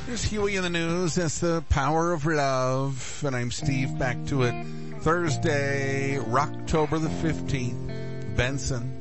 Here's Huey in the news. That's the power of love. And I'm Steve. Back to it. Thursday, Rocktober the 15th. Benson.